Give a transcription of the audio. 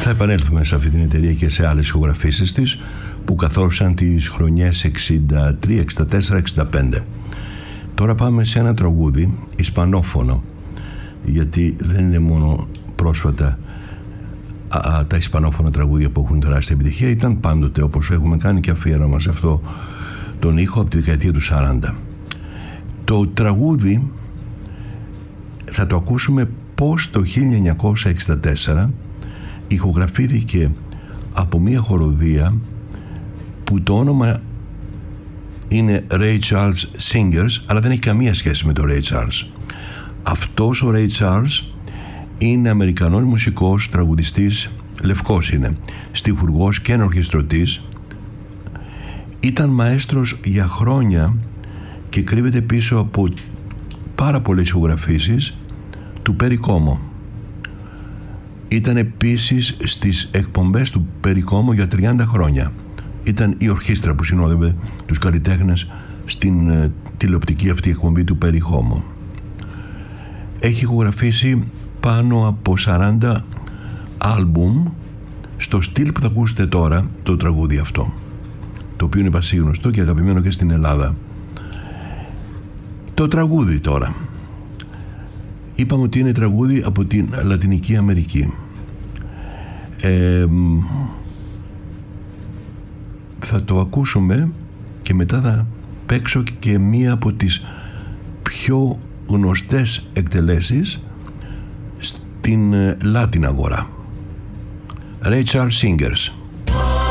Θα επανέλθουμε σε αυτή την εταιρεία και σε άλλες ηχογραφήσεις της που καθόρισαν τις χρονιές 63, 64, 65. Τώρα πάμε σε ένα τραγούδι ισπανόφωνο, γιατί δεν είναι μόνο πρόσφατα τα ισπανόφωνα τραγούδια που έχουν τεράστια επιτυχία. Ήταν πάντοτε, όπως έχουμε κάνει και αφιέρωμα σε αυτό τον ήχο, από τη δεκαετία του 40. Το τραγούδι θα το ακούσουμε πως το 1964 ηχογραφήθηκε από μια χοροδία που το όνομα είναι Ray Charles Singers, αλλά δεν έχει καμία σχέση με το Ray Charles. Αυτός ο Ray Charles είναι Αμερικανός μουσικός, τραγουδιστής, λευκός είναι, στιχουργός και ενορχιστρωτής. Ήταν μαέστρος για χρόνια και κρύβεται πίσω από πάρα πολλές ηχογραφήσεις του Perry Como. Ήταν επίσης στις εκπομπές του Perry Como για 30 χρόνια. Ήταν η ορχήστρα που συνόδευε τους καλλιτέχνες στην τηλεοπτική αυτή εκπομπή του Perry Como. Έχει ηχογραφήσει πάνω από 40 άλμπουμ στο στυλ που θα ακούσετε τώρα, το τραγούδι αυτό, το οποίο είναι πασίγνωστο και αγαπημένο και στην Ελλάδα. Το τραγούδι τώρα, είπαμε ότι είναι τραγούδι από την Λατινική Αμερική. Θα το ακούσουμε και μετά θα παίξω και μία από τις πιο γνωστές εκτελέσεις στην Latin αγορά. Ray Charles Singers.